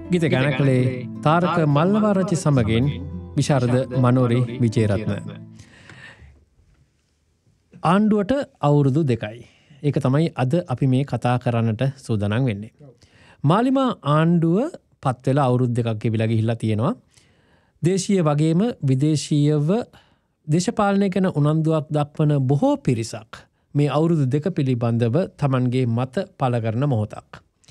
ගීත ගායනා කළේ තාරක මල්ලවාරච්චි සමගින් විශාරද මනෝරි විජේරත්න. ආණ්ඩුවට අවුරුදු 2යි. ඒක තමයි අද අපි මේ කතා කරන්නට සූදානම් වෙන්නේ. මාලිමා ආණ්ඩුව පත් වෙලා අවුරුදු 2ක් ගෙවිලා ගිහිල්ලා තියෙනවා. දේශීය වගේම විදේශීයව දේශපාලනය ගැන උනන්දුවක් දක්වන බොහෝ පිරිසක් මේ අවුරුදු 2 පිළිබඳව Tamanගේ මත පළ කරන මොහොතක්.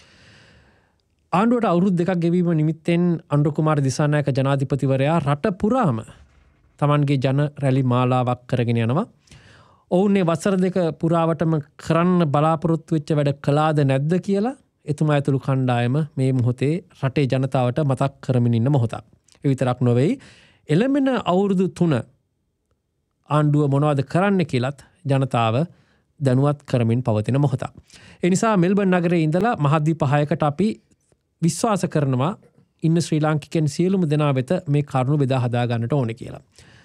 ආණ්ඩුවට අවුරුදු 2ක් ගෙවීම නිමිත්තෙන් අනුර කුමාර දිසානායක ජනාධිපතිවරයා රට පුරාම Tamanගේ ජන රැලි මාලාවක් කරගෙන යනවා. ඔවුන් වසර 2 පුරාවටම කරන්න බලාපොරොත්තු වෙච්ච වැඩ කළාද නැද්ද කියලා එතුමා ඇතුළු කණ්ඩායම මේ මොහොතේ රටේ ජනතාවට මතක් කරමින් ඉන්න මොහොතක්. ඒ විතරක් නොවේ එළඹෙන අවුරුදු 3 ආණ්ඩුව මොනවද කරන්න කියලත් ජනතාව දැනුවත් කරමින් පවතින මොහොතක්. ඒ නිසා මෙල්බර්න් නගරයේ ඉඳලා මහද්වීප 6කට අපි විශ්වාස කරනවා ඉන්න ශ්‍රී ලාංකිකයන් සියලුම දෙනා වෙත මේ කරුණු බෙදා හදා ගන්නට ඕනේ කියලා.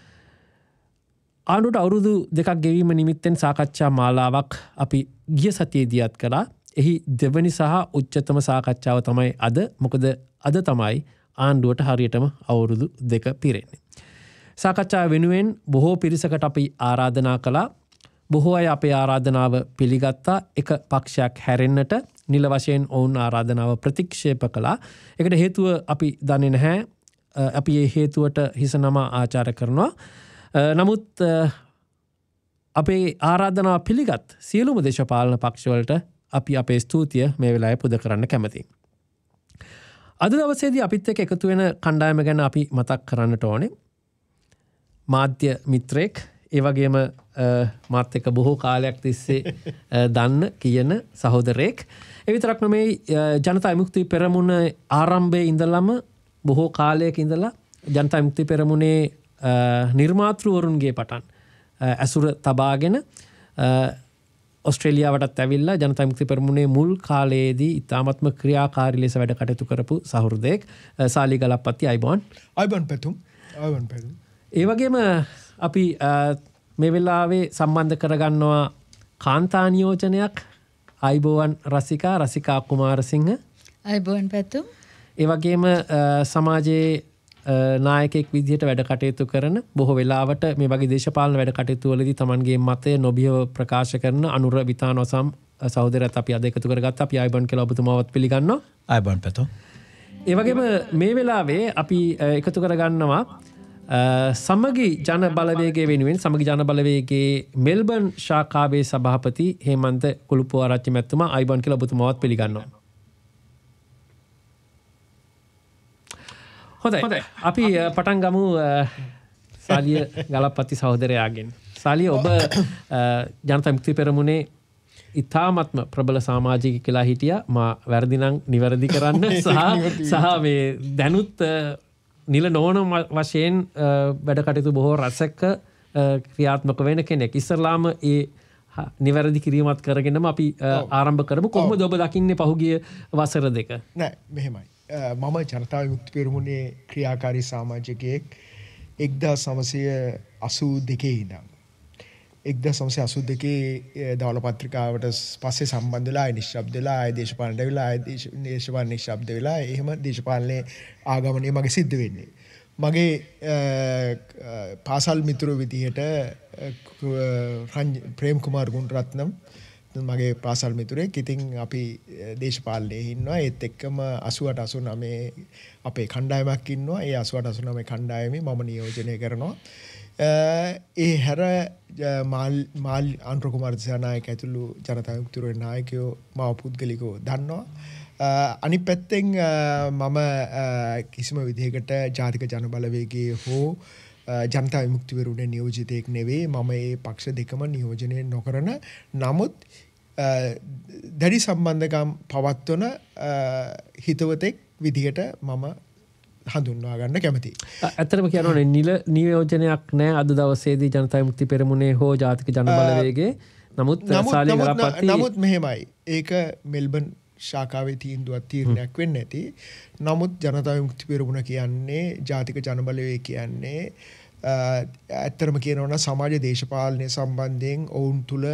ආණ්ඩුවට අවුරුදු 2ක් ගෙවීම නිමිත්තෙන් සාකච්ඡා මාලාවක් අපි ගිය සතියේදීත් කළා. එහි දෙවනි සහ උච්චතම සාකච්ඡාව තමයි අද. මොකද අද තමයි ආණ්ඩුවට හරියටම අවුරුදු 2 පිරෙන්නේ. සාකච්ඡාව වෙනුවෙන් බොහෝ පිරිසකට අපි ආරාධනා කළා. බොහෝ අය අපේ ආරාධනාව පිළිගත්තා. එක පක්ෂයක් හැරෙන්නට නිල වශයෙන් ඔවුන් ආරාධනාව ප්‍රතික්ෂේප කළා. ඒකට හේතුව අපි දන්නේ නැහැ. අපි මේ හේතුවට හිස නම ආචාර කරනවා. නමුත් අපේ ආරාධනාව පිළිගත් සියලුම දේශපාලන පක්ෂවලට අපි අපේ ස්තුතිය මේ වෙලාවේ පුද කරන්න කැමතියි. අද දවසේදී අපිත් එක්ක එකතු වෙන කණ්ඩායම ගැන අපි මතක් කරන්නට ඕනේ. මාධ්‍ය මිත්‍රයෙක්, ඒ වගේම මාත් එක්ක බොහෝ කාලයක් තිස්සේ දන්න කියන සහෝදරයෙක්. ඒ විතරක් නෙමෙයි ජනතා විමුක්ති පෙරමුණ ආරම්භයේ ඉඳලම බොහෝ කාලයක ඉඳලා ජනතා විමුක්ති පෙරමුණේ නිර්මාතෘවරුන්ගේ පටන් ඇසුර තබාගෙන ඔස්ට්‍රේලියාවටත් ඇවිල්ලා ජනතා විමුක්ති පෙරමුණේ මුල් කාලයේදී ඉතාමත්ම ක්‍රියාකාරී ලෙස වැඩ කටයුතු කරපු සහෘදයෙක් සාලි ගලප්පත්ති අයිබෝන් පැතුම්. ඒ වගේම අපි මේ වෙලාවේ සම්බන්ධ කරගන්නවා කාන්තා නියෝජනයක්. අයිබෝවන් රසිකා කුමාරසිංහ. අයිබෝවන් පැතුම්. ඒ වගේම සමාජයේ නායකෙක් විදිහට වැඩ කටයුතු කරන බොහෝ වෙලාවට මේ වගේ දේශපාලන වැඩ කටයුතු වලදී Tamanගේ මතය නොබියව ප්‍රකාශ කරන අනුර විතානෝසම් සහෝදරයත් අපි අද එකතු කරගත්තා. අපි අයිබෝන් කියලා ඔබතුමාවත් පිළිගන්නවා. අයිබෝන් පැතුම්. ඒ වගේම මේ වෙලාවේ අපි එකතු කරගන්නවා සමගි ජන බලවේගයේ වෙනුවෙන් සමගි ජන බලවේගයේ මෙල්බර්න් ශාඛාවේ සභාපති හේමන්ත කුළුපුආරච්චි මැතිතුමා. අයිබෝන් කියලා ඔබතුමාවත් පිළිගන්නවා. හොඳයි. අපි පටන් ගමු සාලිය ගලප්පත්ති සහෝදරයාගෙන්. සාලිය ඔබ ජනතා විමුක්ති පෙරමුණේ ඉතාමත්ම ප්‍රබල සමාජික කියලා හිටියා. මා වැරදි නම් නිවැරදි කරන්න සහ මේ දැනුත් නිල නොවන වශයෙන් වැඩ කටයුතු බොහෝ රසක ක්‍රියාත්මක වෙන කෙනෙක්. ඉස්සරලාම ඒ නිවැරදි කිරීමත් කරගෙනම අපි ආරම්භ කරමු. කොහොමද ඔබ දකින්නේ පහුගිය වසර 2? නෑ මෙහෙමයි. මම ජනතා විමුක්ති පෙරමුණේ ක්‍රියාකාරී සමාජිකයෙක් 1982 ඉඳන් 1982 දවල පත්‍රිකාවට පස්සේ සම්බන්ධ වෙලා නිශ්ශබ්ද වෙලා දේශපාලනට වෙලා දේශපාලන නිශ්ශබ්ද වෙලා එහෙම දේශපාලනයේ ආගමනය මගේ සිද්ධ වෙන්නේ. මගේ පාසල් මිතුරු විදිහට ප්‍රේම් කුමාර් ගුණරත්නම් මගේ පාසල් මිතුරෙක්. ඉතින් අපි දේශපාලනයේ ඉන්නවා. ඒත් එක්කම 88 89 අපේ කණ්ඩායමක් ඉන්නවා. ඒ 88 89 කණ්ඩායමේ මම නියෝජනය කරනවා. ඒ හැර මාල් අනුර කුමාර දිසානායක ඇතුළු ජනතා විමුක්ති නායකයෝ මාව පුද්ගලිකව දන්නවා. අනිත් පැත්තෙන් මම කිසිම විදිහකට ජාතික ජන බලවේගයේ හෝ ජනතා විමුක්ති පෙරමුණේ නියෝජිතයෙක් නෙවෙයි. මම මේ පක්ෂ දෙකම නියෝජනය නොකරන නමුත් දැඩි සම්බන්ධකම් පවත්වන හිතවතෙක් විදිහට මම හඳුන්වා ගන්න කැමතියි. ඇත්තටම කියනවනේ නිල නියෝජනයක් නැහැ අද දවසේදී ජනතා විමුක්ති පෙරමුණේ හෝ ජාතික ජන බලවේගයේ. නමුත් සාලිය ගලප්පත්ති නමුත් මෙහෙමයි. ඒක මෙල්බර්න් ශාඛාවේ තීරණයක් වෙන්නේ නැති. නමුත් ජනතා විමුක්ති පෙරමුණ කියන්නේ ජාතික ජන බලවේගය කියන්නේ ඇත්තටම කියනවා නම් සමාජ දේශපාලනය සම්බන්ධයෙන් ඔවුන් තුල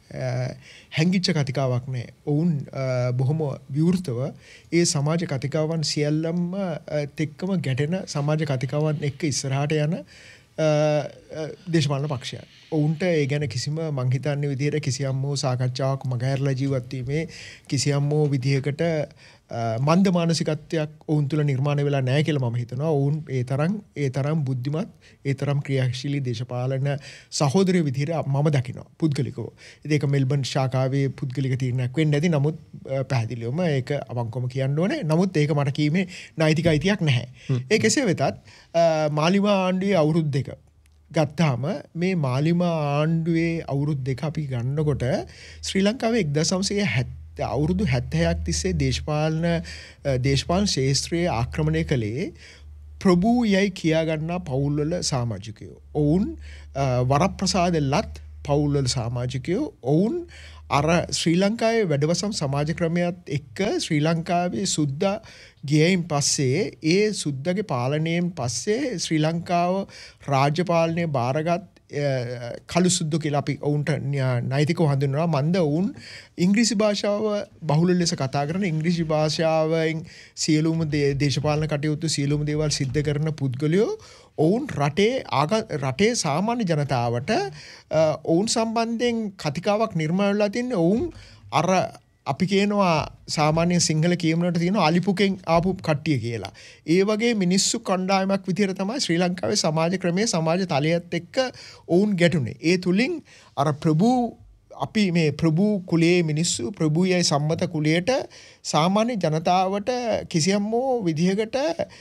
හැංගිච්ච කතිකාවක් නැහැ. ඔවුන් බොහොම විවෘතව ඒ සමාජ කතිකාවන් සියල්ලම එක්කම ගැටෙන සමාජ කතිකාවන් එක්ක ඉස්සරහට යන දේශපාලන පක්ෂයන්. ඔවුන්ට ඒ ගැන කිසිම මං හිතන්නේ විදිහට කිසියම් වූ සාකච්ඡාවක් මගහැරලා ජීවත් වීමේ කිසියම් වූ විදිහකට මන්ද මානසිකත්වයක් ඔවුන් තුළ නිර්මාණය වෙලා නැහැ කියලා මම හිතනවා. ඔවුන් ඒ තරම් බුද්ධිමත්, ඒ තරම් ක්‍රියාශීලී දේශපාලන සහෝදරයෝ විදිහට මම දකිනවා පුද්ගලිකව. ඉතින් ඒක මෙල්බන් ශාඛාවේ පුද්ගලික තීරණයක් වෙන්න ඇති. නමුත් පැහැදිලිවම ඒක අවංකවම කියන්න ඕනේ. නමුත් ඒක මට කීමේ නෛතික අයිතියක් නැහැ. ඒ කෙසේ වෙතත් මාලිමා ආණ්ඩුවේ අවුරුදු 2 ගත්තාම මේ මාලිමා ආණ්ඩුවේ අවුරුදු 2 අපි ගන්නකොට ශ්‍රී ලංකාවේ 1970 අවුරුදු 70ක් තිස්සේ දේශපාලන ශේත්‍රයේ ආක්‍රමණය කළේ ප්‍රභූ යයි කියා ගන්නා පවුල්වල සමාජිකයෝ. ඔවුන් වරප්‍රසාදෙල්ලත් පවුල්වල සමාජිකයෝ. ඔවුන් අර ශ්‍රී ලංකාවේ වැඩවසම් සමාජ ක්‍රමයත් එක්ක ශ්‍රී ලංකාවේ සුද්දා ගියයින් පස්සේ ඒ සුද්දගේ පාලනයෙන් පස්සේ ශ්‍රී ලංකාව රාජ්‍ය පාලනය බාරගත් කළු සුද්දු කියලා අපි ඔවුන්ට නෛතිකව හඳුන්වනවා. මන්ද ඔවුන් ඉංග්‍රීසි භාෂාව බහුල ලෙස කතා කරන, ඉංග්‍රීසි භාෂාවෙන් සියලුම දේශපාලන කටයුතු සියලුම දේවල් සිද්ධ කරන පුද්ගලයෝ ඔවුන් රටේ සාමාන්‍ය ජනතාවට ඔවුන් සම්බන්ධයෙන් කතිකාවක් නිර්මාණය වෙලා තින්නේ. ඔවුන් අර අපි කියනවා සාමාන්‍ය සිංහල කියමනට තියෙනවා අලිපුකෙන් ආපු කට්ටිය කියලා. ඒ වගේ මිනිස්සු කණ්ඩායමක් විදිහට තමයි ශ්‍රී ලංකාවේ සමාජ ක්‍රමයේ සමාජ තලයේත් එක්ක ඔවුන් ගැටුනේ. ඒ තුලින් අර අපි මේ ප්‍රභූ කුලයේ මිනිස්සු ප්‍රභූයයි සම්මත කුලයට සාමාන්‍ය ජනතාවට කිසියම් විදිහකට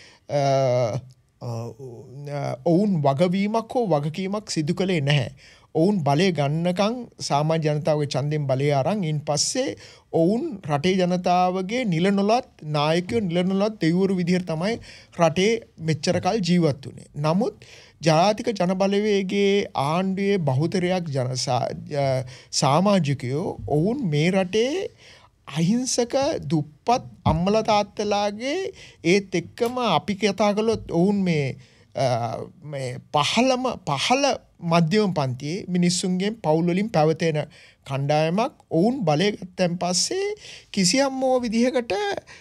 ඔවුන් වගවීමක් හෝ වගකීමක් සිදු කළේ නැහැ. ඔවුන් බලය ගන්නකම් සාමාන්‍ය ජනතාවගේ ඡන්දයෙන් බලය අරන් ඉන් පස්සේ ඔවුන් රටේ ජනතාවගේ නිල නොලත් නායකයෝ නිල නොලත් දෙවිවරු විදිහට තමයි රටේ මෙච්චර කල් ජීවත් වුනේ. නමුත් ජාතික ජනබලවේගයේ ආණ්ඩුවේ බහුතරයක් සමාජිකයෝ ඔවුන් මේ රටේ අහිංසක දුප්පත් අම්මලා තාත්තලාගේ ඒත් එක්කම අපි කතා කළොත් ඔවුන් මේ පහළ මධ්‍යම පන්තියේ මිනිස්සුන්ගෙන් පවුල් වලින් පැවතෙන කණ්ඩායමක්. ඔවුන් බලය ගත්තන් පස්සේ කිසියම් විදිහකට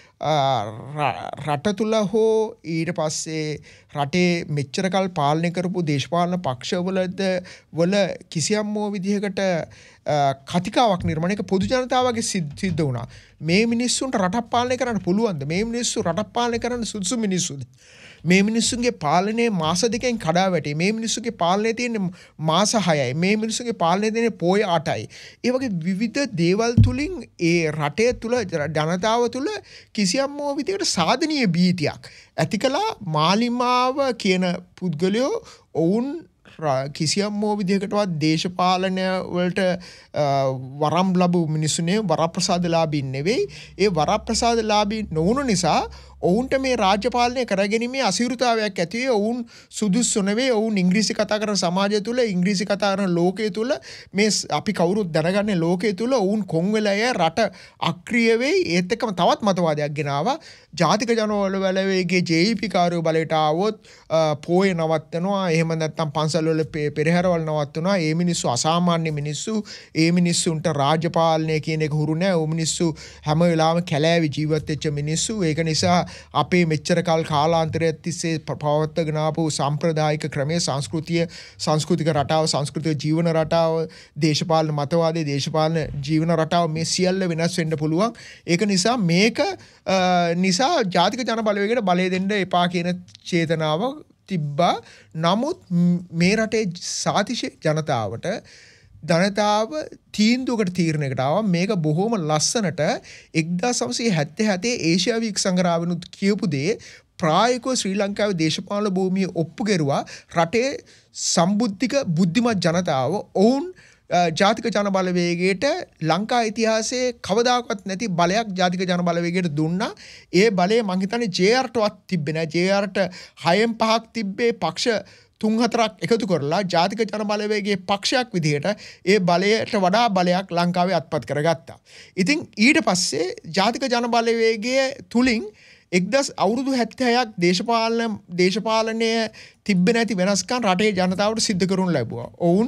රට තුල හෝ ඊට පස්සේ රටේ මෙච්චර කල් පාලනය කරපු දේශපාලන පක්ෂවල කිසියම් විදිහකට කතිකාවක් නිර්මාණයක පොදු ජනතාවගේ සිද්ධ වුණා. මේ මිනිස්සුන්ට රටක් පාලනය කරන්න පුළුවන්ද? මේ මිනිස්සු රටක් පාලනය කරන්න සුදුසු මිනිස්සුද? මේ මිනිස්සුන්ගේ පාලනයේ මාස 2කින් කඩා වැටේ. මේ මිනිස්සුන්ගේ පාලනයේ තියෙන මාස 6යි. මේ මිනිස්සුන්ගේ පාලනයේ තියෙන පොය 8යි. ඒ වගේ විවිධ දේවල් තුලින් ඒ රටේ තුල ජනතාව තුල කිසියම් විදිහකට සාධනීය භීතියක් ඇති කළා. මාලිමාව කියන පුද්ගලයෝ ඔවුන් කිසියම් විදිහකටවත් දේශපාලනය වලට වරම් ලැබු මිනිස්සුනේ වරප්‍රසාදලාභීන් නෙවෙයි. ඒ වරප්‍රසාදලාභී නොවුණු නිසා ඔවුන්ට මේ රාජ්‍ය පාලනය කරගැනීමේ අසීරුතාවයක් ඇති වේ. ඔවුන් සුදුසු නෙවෙයි. ඔවුන් ඉංග්‍රීසි කතා කරන සමාජය තුල, ඉංග්‍රීසි කතා කරන ලෝකයේ තුල, මේ අපි කවුරුත් දැනගන්නේ ලෝකයේ තුල ඔවුන් කොන් වෙලා රට අක්‍රිය වෙයි. ඒත් එක්කම තවත් මතවාදයක් ගෙනාවා. ජාතික ජනබලවේගයේ JP කාර්යෝ බලයට ආවොත් පොය නවත්තනවා. එහෙම නැත්නම් පන්සල් වල පෙරහැරවල් නවත්තනවා. ඒ මිනිස්සු අසාමාන්‍ය මිනිස්සු. ඒ මිනිස්සුන්ට රාජ්‍ය පාලනය කියන එක හුරු නැහැ. ඕ මිනිස්සු හැම වෙලාවෙම කැලෑවේ ජීවත් වෙච්ච මිනිස්සු. ඒක නිසා අපේ මෙච්චර කල් කාලාන්තරයක් තිස්සේ පවත්වාගෙන ආපු සම්ප්‍රදායික ක්‍රමයේ සංස්කෘතික රටාව, සංස්කෘතික ජීවන රටාව, දේශපාලන මතවාදයේ දේශපාලන ජීවන රටාව මේ සියල්ල වෙනස් වෙන්න පුළුවන්. ඒක නිසා මේක නිසා ජාතික ජන බලවේගයට බලය දෙන්න එපා කියන චේතනාව තිබ්බා. නමුත් මේ රටේ සාතිශය ජනතාව තීන්දුවකට තීරණයකට ආවා. මේක බොහොම ලස්සනට 1977 ඒෂියා වීක් සංග්‍රහවෙනුත් කියපු දේ ප්‍රායෝගිකව ශ්‍රී ලංකාවේ දේශපාලන භූමිය ඔප්පු කෙරුවා. රටේ සම්බුද්ධික බුද්ධිමත් ජනතාව ඔවුන් ජාතික ජන බලවේගයට ලංකා ඉතිහාසයේ කවදාකවත් නැති බලයක් ජාතික ජන බලවේගයට දුන්නා. ඒ බලය මං හිතන්නේ JRටවත් තිබ්බේ නැහැ. JRට 6න් 5ක් තිබ්බේ පක්ෂ 3-4ක් එකතු කරලා ජාතික ජන බලවේගයේ පක්ෂයක් විදිහට ඒ බලයට වඩා බලයක් ලංකාවේ අත්පත් කරගත්තා. ඉතින් ඊට පස්සේ ජාතික ජන බලවේගයේ තුලින් අවුරුදු 76ක් දේශපාලනය තිබ්බේ නැති වෙනස්කම් රටේ ජනතාවට සිද්ධ කරනු ලැබුවා. ඔවුන්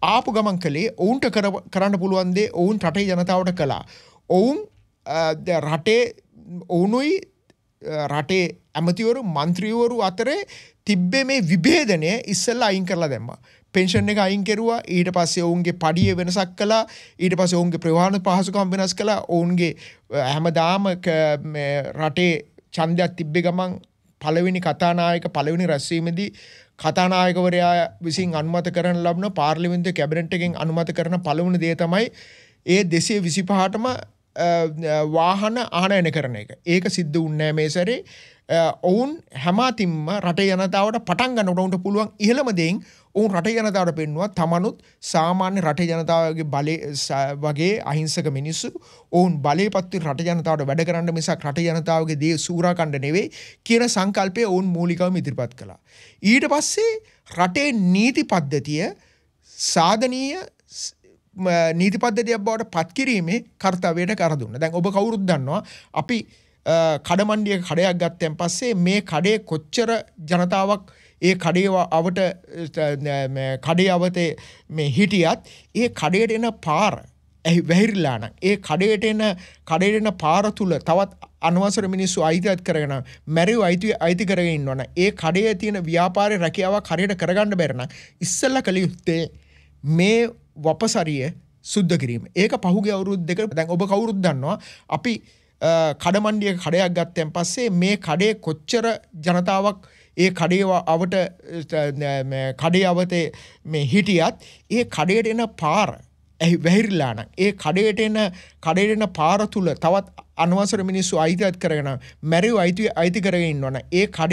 ආපු ගමන් කළේ ඔවුන්ට කරන්න පුළුවන් දේ ඔවුන් රටේ ජනතාවට කළා. ඔවුන් රටේ ඔවුනුයි රටේ ඇමතිවරු මන්ත්‍රීවරු අතරේ තිබ්බේ මේ විභේදනය ඉස්සෙල්ලා අයින් කරලා දැම්මා. පෙන්ෂන් එක අයින් කෙරුවා. ඊට පස්සේ ඔවුන්ගේ පඩිය වෙනසක් කළා. ඊට පස්සේ ඔවුන්ගේ ප්‍රවාහන පහසුකම් වෙනස් කළා. ඔවුන්ගේ හැමදාම රටේ ඡන්දයක් තිබ්බේ ගමන් පළවෙනි කතානායක පළවෙනි රැස්වීමේදී කතානායකවරයා විසින් අනුමත කරන ලබන පාර්ලිමේන්තුවේ කැබිනට් එකෙන් අනුමත කරන පළවෙනි දේ තමයි ඒ 225ටම වාහන ආනයන කරන එක. ඒක සිද්ධ වුණේ මේ සැරේ. ඔවුන් හැමතිම්ම රටේ ජනතාවට පටන් ගන්නකොට උන්ට පුළුවන් ඉහළම දෙයින් ඔවුන් රටේ ජනතාවට පෙන්නුවා තමනුත් සාමාන්‍ය රටේ ජනතාවගේ බලය වගේ අහිංසක මිනිස්සු. ඔවුන් බලයපත් රට ජනතාවට වැඩ කරන්න මිසක් රට ජනතාවගේ දේ සූරා කණ්ඩ නෙවෙයි කියන සංකල්පය ඔවුන් මූලිකවම ඉදිරිපත් කළා. ඊට පස්සේ රටේ නීති පද්ධතිය සාධනීය නීති පද්ධතියක් බවට පත් කිරීමේ කර්තව්‍යයට කර දුන්නා. දැන් ඔබ කවුරුත් දන්නවා අපි කඩමණ්ඩියක කඩයක් ගත්තන් පස්සේ මේ කඩේ කොච්චර ජනතාවක් ඒ කඩේ අවට කඩේ අවතේ මේ හිටියත් ඒ කඩේට එන පාර වැහිරිලා නම් ඒ කඩේට එන පාර තුල තවත් අනවසර මිනිස්සු අයිතිවත් කරගෙන මැරිව අයිති කරගෙන ඉන්නවනේ ඒ කඩේ තියෙන ව්‍යාපාරේ රැකියාවක් හරියට කරගන්න බැරි නම් ඉස්සෙල්ලා කළ යුත්තේ මේ වපසරිය සුද්ධ කිරීම. ඒක පහුගිය අවුරුදු දෙක දැන් ඔබ කවුරුත් දන්නවා අපි කඩමණ්ඩියක කඩයක් ගත්තන් පස්සේ මේ කඩේ කොච්චර ජනතාවක් ඒ කඩේ අවට කඩේ අවතේ මේ හිටියත් ඒ කඩේට එන පාර වැහිරිලා නම් ඒ කඩේට එන පාර තුල තවත් අනවසර මිනිස්සු අයිතිවත් කරගෙන මැරිව අයිති කරගෙන ඉන්නවනේ ඒ කඩේ